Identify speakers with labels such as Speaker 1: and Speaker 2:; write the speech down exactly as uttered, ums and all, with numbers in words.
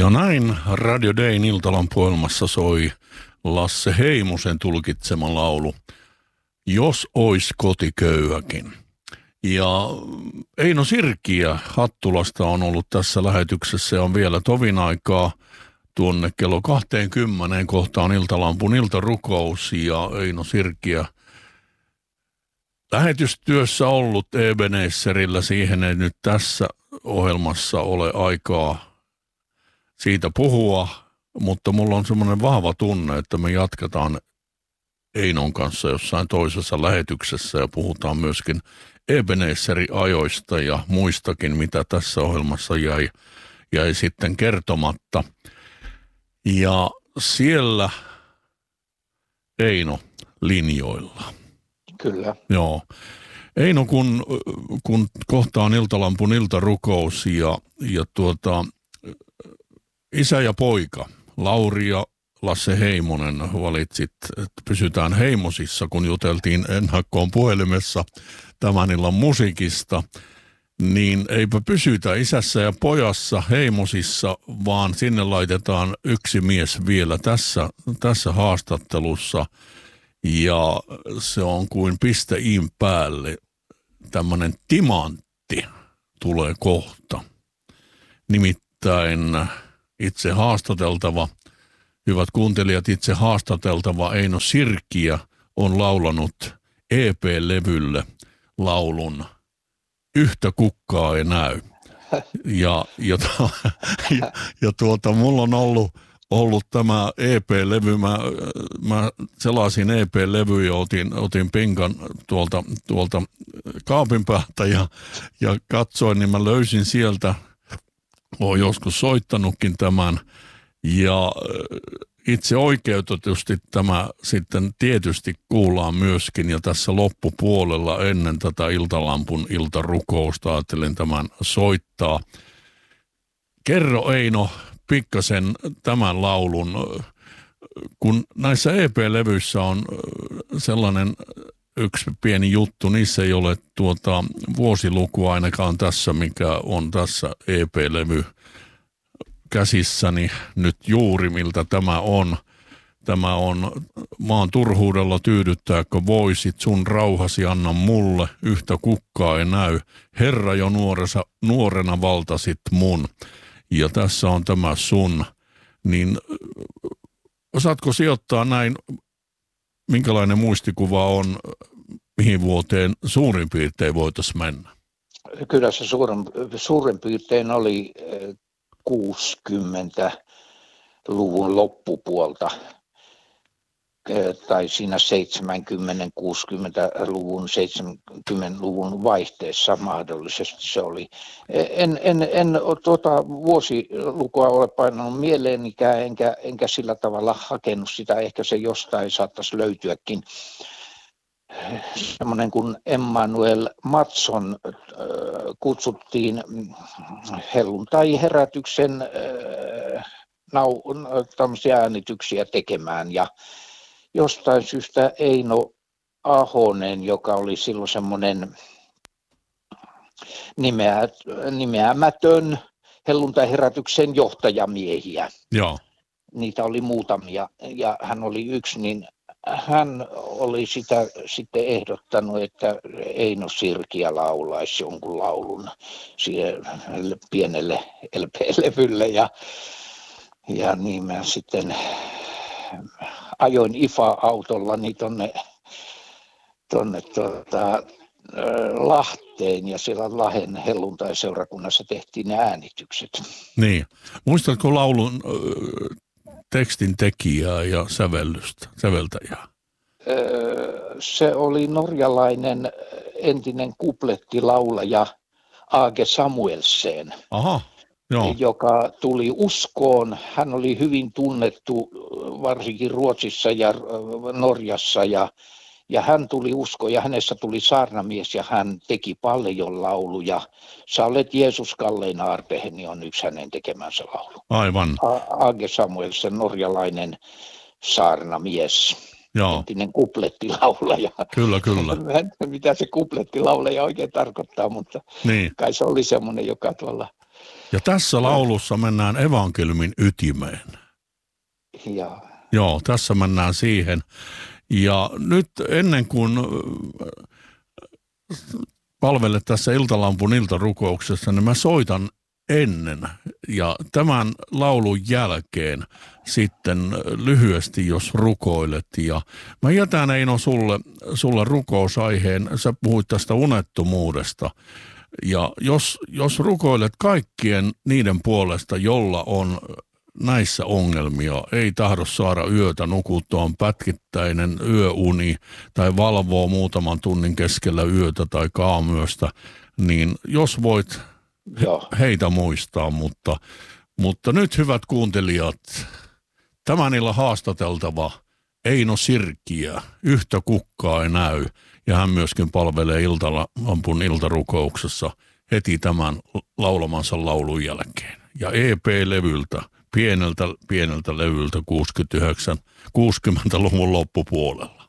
Speaker 1: Ja näin Radio Dayn iltalampuohjelmassa soi Lasse Heimosen tulkitsema laulu Jos ois koti köyhäkin. Ja Eino Sirkiä Hattulasta on ollut tässä lähetyksessä ja on vielä tovin aikaa tuonne kello kaksikymmentä kohtaan iltalampun iltarukous ja Eino Sirkiä lähetystyössä ollut Ebenezerillä. Siihen ei nyt tässä ohjelmassa ole aikaa siitä puhua, mutta mulla on semmoinen vahva tunne, että me jatketaan Einon kanssa jossain toisessa lähetyksessä ja puhutaan myöskin Ebenezeri-ajoista ja muistakin, mitä tässä ohjelmassa jäi, jäi sitten kertomatta. Ja siellä Eino linjoilla.
Speaker 2: Kyllä.
Speaker 1: Joo. Eino, kun, kun kohtaan iltalampun iltarukous ja, ja tuota, isä ja poika, Lauri ja Lasse Heimonen, valitsit, että pysytään Heimosissa, kun juteltiin ennakkoon puhelimessa tämän illan musiikista, niin eipä pysytä isässä ja pojassa Heimosissa, vaan sinne laitetaan yksi mies vielä tässä, tässä haastattelussa, ja se on kuin piste iin päälle. Tämmöinen timantti tulee kohta. Nimittäin itse haastateltava, hyvät kuuntelijat, itse haastateltava Eino Sirkiä on laulanut E P-levylle laulun Yhtä kukkaa ei näy. Ja, ja, ja, ja tuota, mulla on ollut, ollut tämä E P-levy, mä, mä selasin E P-levyä ja otin, otin pinkan tuolta, tuolta kaapin päältä ja, ja katsoin, niin mä löysin sieltä, olen joskus soittanutkin tämän ja itse oikeutetusti tämä sitten tietysti kuullaan myöskin ja tässä loppupuolella ennen tätä iltalampun iltarukousta ajattelin tämän soittaa. Kerro Eino pikkasen tämän laulun, kun näissä E P-levyissä on sellainen yksi pieni juttu, niissä ei ole tuota vuosilukua ainakaan tässä, mikä on tässä E P-levy käsissäni nyt juuri, miltä tämä on. Tämä on maan turhuudella tyydyttääkö voisit, sun rauhasi anna mulle, yhtä kukkaa ei näy. Herra jo nuoresa, nuorena valtasit mun. Ja tässä on tämä sun. Niin osaatko sijoittaa näin, minkälainen muistikuva on, mihin vuoteen suurin piirtein voitaisiin mennä?
Speaker 2: Kyllä se suurin, suurin piirtein oli kuusikymmentäluvun loppupuolta tai siinä seitsemänkymmentä-kuusikymmentäluvun, seitsemänkymmentäluvun vaihteessa mahdollisesti se oli. En, en, en tuota vuosilukua ole painanut mieleenikään enkä, enkä sillä tavalla hakenut sitä, ehkä se jostain saattaisi löytyäkin. Semmoinen kuin Emmanuel Matson äh, kutsuttiin helluntai-herätyksen äh, nau, tämmöisiä äänityksiä tekemään ja jostain syystä Eino Ahonen, joka oli silloin semmoinen nimeä, nimeämätön helluntai-herätyksen johtajamiehiä.
Speaker 1: Joo.
Speaker 2: Niitä oli muutamia ja hän oli yksi, niin hän oli sitä sitten ehdottanut, että Eino Sirkiä laulaisi jonkun laulun siihen pienelle L P-levylle ja, ja niin mä sitten ajoin I F A-autollani tonne, tonne tuota, Lahteen ja siellä Lahden helluntai-seurakunnassa tehtiin ne äänitykset.
Speaker 1: Niin. Muistatko laulun äh, tekstin tekijää ja sävellystä, säveltäjää?
Speaker 2: Öö, se oli norjalainen entinen kuplettilaulaja Age Samuelsen.
Speaker 1: Aha. Joo.
Speaker 2: Joka tuli uskoon. Hän oli hyvin tunnettu varsinkin Ruotsissa ja Norjassa ja, ja hän tuli uskoon ja hänessä tuli saarnamies ja hän teki paljon lauluja. Sä olet Jeesus kallein aarteeni on yksi hänen tekemänsä laulu.
Speaker 1: Aivan.
Speaker 2: Age Samuelsen, norjalainen saarnamies.
Speaker 1: Joo.
Speaker 2: Entinen kuplettilaulaja.
Speaker 1: Kyllä, kyllä.
Speaker 2: Mitä se kuplettilaulaja oikein tarkoittaa, mutta
Speaker 1: niin.
Speaker 2: Kai se oli semmoinen, joka tuolla
Speaker 1: Ja tässä laulussa mennään evankeliumin ytimeen.
Speaker 2: Ja.
Speaker 1: Joo, tässä mennään siihen. Ja nyt ennen kuin palvelet tässä Iltalampun iltarukouksessa, niin mä soitan ennen ja tämän laulun jälkeen sitten lyhyesti, jos rukoilet. Ja mä jätän, Eino, sulle, sulle rukousaiheen. Sä puhuit tästä unettomuudesta. Ja jos, jos rukoilet kaikkien niiden puolesta, jolla on näissä ongelmia, ei tahdo saada yötä nukuttua, on pätkittäinen yöuni tai valvoo muutaman tunnin keskellä yötä tai kaamyöstä, niin jos voit
Speaker 2: Joo.
Speaker 1: heitä muistaa, mutta, mutta nyt hyvät kuuntelijat, tämän illan haastateltava Eino Sirkiä, yhtä kukkaa ei näy, ja hän myöskin palvelee Iltalampun iltarukouksessa heti tämän laulamansa laulun jälkeen. Ja E P-levyltä, pieneltä, pieneltä levyltä kuusikymmentäyhdeksän, kuusikymmentäluvun loppupuolella.